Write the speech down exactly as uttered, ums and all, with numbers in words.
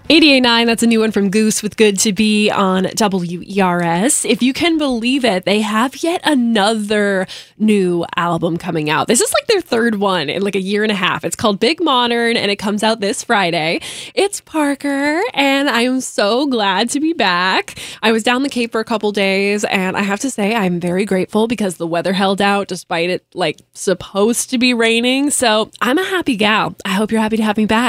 eighty-eight point nine, that's a new one from Goose with Good to Be on W E R S. If you can believe it, they have yet another new album coming out. This is like their third one in like a year and a half. It's called Big Modern and it comes out this Friday. It's Parker and I am so glad to be back. I was down the Cape for a couple days and I have to say I'm very grateful because the weather held out despite it like supposed to be raining. So I'm a happy gal. I hope you're happy to have me back.